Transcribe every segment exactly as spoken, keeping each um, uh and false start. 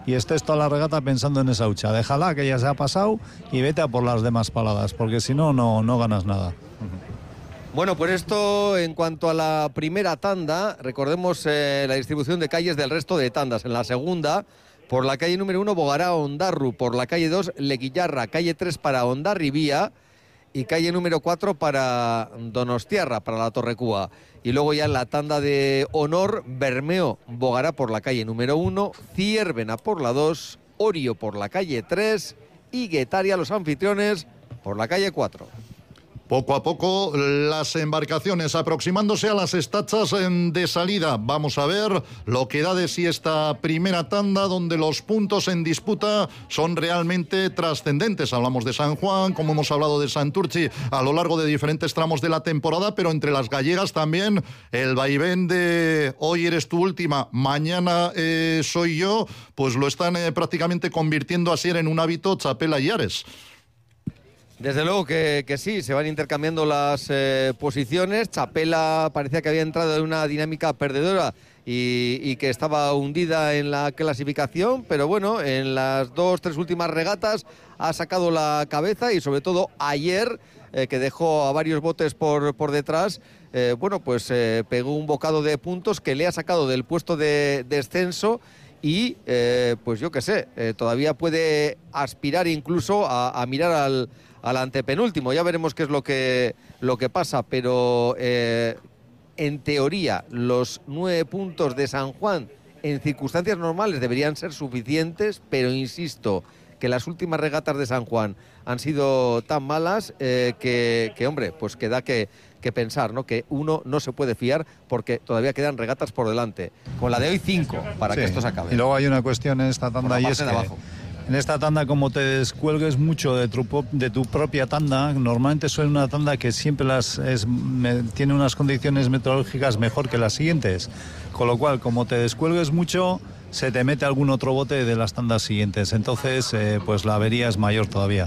y estés toda la regata pensando en esa hucha. Déjala que ya se ha pasado y vete a por las demás paladas, porque si no, no, no ganas nada. Bueno, pues esto en cuanto a la primera tanda. Recordemos eh, la distribución de calles del resto de tandas. En la segunda, por la calle número uno, Bogará Ondarru, por la calle dos, Leguillarra, calle tres para Ondarribía y calle número cuatro para Donostiarra, para la Torrecúa. Y luego ya en la tanda de honor, Bermeo, Bogará por la calle número uno, Ciérvena por la dos, Orio por la calle tres y Guetaria, los anfitriones, por la calle cuatro. Poco a poco las embarcaciones aproximándose a las estachas de salida. Vamos a ver lo que da de sí esta primera tanda, donde los puntos en disputa son realmente trascendentes. Hablamos de San Juan, como hemos hablado de Santurchi a lo largo de diferentes tramos de la temporada, pero entre las gallegas también el vaivén de hoy eres tu última, mañana eh, soy yo, pues lo están eh, prácticamente convirtiendo así en un hábito Chapela y Ares. Desde luego que, que sí, se van intercambiando las eh, posiciones. Chapela parecía que había entrado en una dinámica perdedora y, y que estaba hundida en la clasificación, pero bueno, en las dos, tres últimas regatas ha sacado la cabeza y sobre todo ayer, eh, que dejó a varios botes por, por detrás, eh, bueno, pues eh, pegó un bocado de puntos que le ha sacado del puesto de descenso. Y, eh, pues yo qué sé, eh, todavía puede aspirar incluso a, a mirar al, al antepenúltimo. Ya veremos qué es lo que, lo que pasa, pero eh, en teoría los nueve puntos de San Juan en circunstancias normales deberían ser suficientes, pero insisto que las últimas regatas de San Juan han sido tan malas eh, que, que, hombre, pues que da que... que pensar, ¿no? Que uno no se puede fiar porque todavía quedan regatas por delante. Con la de hoy cinco, para sí, que esto se acabe. Y luego hay una cuestión en esta tanda y es que abajo. En esta tanda, como te descuelgues mucho de tu, de tu propia tanda, normalmente suele una tanda que siempre las es, me, tiene unas condiciones meteorológicas mejor que las siguientes. Con lo cual, como te descuelgues mucho, se te mete algún otro bote de las tandas siguientes. Entonces, eh, pues la avería es mayor todavía.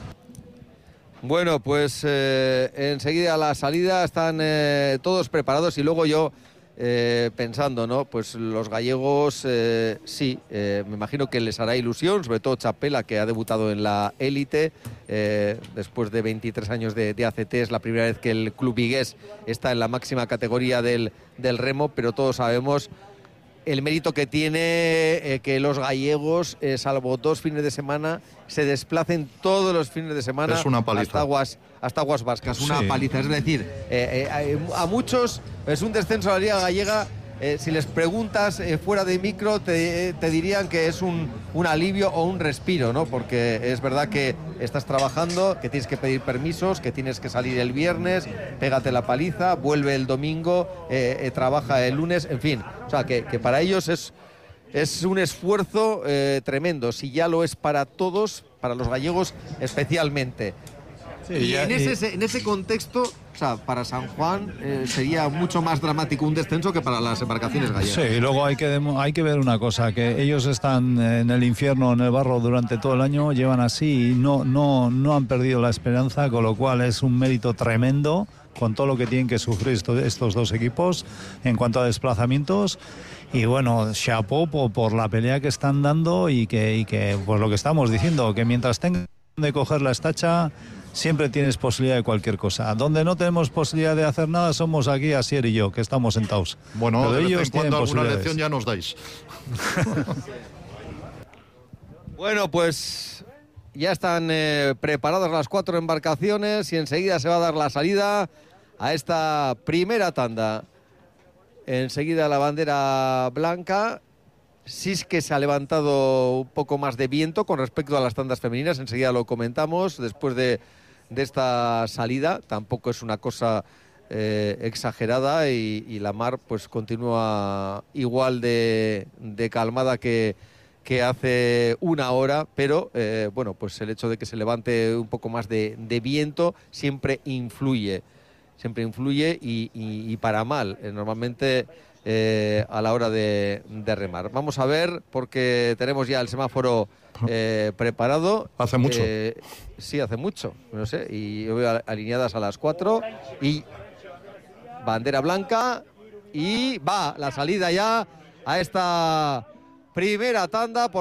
Bueno, pues eh, enseguida a la salida están eh, todos preparados y luego yo eh, pensando, ¿no? Pues los gallegos eh, sí, eh, me imagino que les hará ilusión, sobre todo Chapela, que ha debutado en la élite eh, después de veintitrés años de, de A C T. Es la primera vez que el club vigués está en la máxima categoría del, del remo, pero todos sabemos el mérito que tiene eh, que los gallegos, eh, salvo dos fines de semana, se desplacen todos los fines de semana es una paliza. hasta aguas, hasta aguas vascas. Una sí. paliza, es decir, eh, eh, a muchos es un descenso a la Liga Gallega. Eh, si les preguntas eh, fuera de micro, te, te dirían que es un, un alivio o un respiro, ¿no? Porque es verdad que estás trabajando, que tienes que pedir permisos, que tienes que salir el viernes, pégate la paliza, vuelve el domingo, eh, eh, trabaja el lunes, en fin. O sea, que, que para ellos es, es un esfuerzo eh, tremendo. Si ya lo es para todos, para los gallegos especialmente. Sí, y ya, en, ese, y... en ese contexto, o sea, para San Juan eh, sería mucho más dramático un descenso que para las embarcaciones gallegas. Sí, y luego hay que, hay que ver una cosa, que ellos están en el infierno, en el barro durante todo el año, llevan así y no, no, no han perdido la esperanza, con lo cual es un mérito tremendo con todo lo que tienen que sufrir estos, estos dos equipos en cuanto a desplazamientos. Y bueno, chapeau por, por la pelea que están dando y que, y que, pues lo que estamos diciendo, que mientras tengan de coger la estacha, siempre tienes posibilidad de cualquier cosa. Donde no tenemos posibilidad de hacer nada somos aquí Asier y yo, que estamos sentados. Bueno, pero de vez en cuando alguna lección ya nos dais. Bueno, pues ya están eh, preparadas las cuatro embarcaciones y enseguida se va a dar la salida a esta primera tanda. Enseguida la bandera blanca. Sí es que se ha levantado un poco más de viento con respecto a las tandas femeninas, enseguida lo comentamos después de, de esta salida. Tampoco es una cosa eh, exagerada y, y la mar pues continúa igual de, de calmada que, que hace una hora, pero eh, bueno, pues el hecho de que se levante un poco más de, de viento siempre influye, siempre influye y, y, y para mal. Eh, normalmente... Eh, a la hora de, de remar. Vamos a ver, porque tenemos ya el semáforo eh, preparado. Hace mucho. Eh, sí, hace mucho, no sé, y yo veo alineadas a las cuatro y bandera blanca y va la salida ya a esta primera tanda. Por